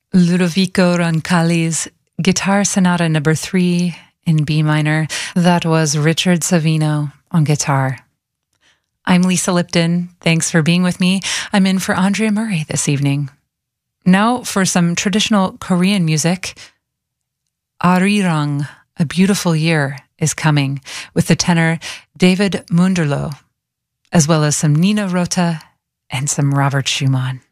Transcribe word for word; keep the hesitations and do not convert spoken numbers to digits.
Ludovico Roncalli's Guitar Sonata number three in B minor. That was Richard Savino on guitar. I'm Lisa Lipton. Thanks for being with me. I'm in for Andrea Murray this evening. Now for some traditional Korean music. Arirang, A Beautiful Year, is coming with the tenor David Munderloh, as well as some Nina Rota and some Robert Schumann.